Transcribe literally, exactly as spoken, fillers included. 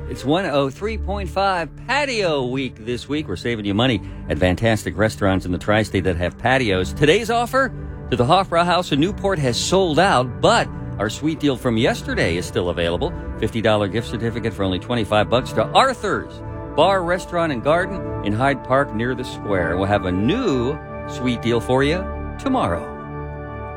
It's one oh three point five Patio Week this week. We're saving you money at fantastic restaurants in the Tri-State that have patios. Today's offer to the Hofbrauhaus in Newport has sold out, but our sweet deal from yesterday is still available. fifty dollars gift certificate for only twenty-five bucks to Arthur's Bar, Restaurant, and Garden in Hyde Park near the Square. We'll have a new sweet deal for you tomorrow.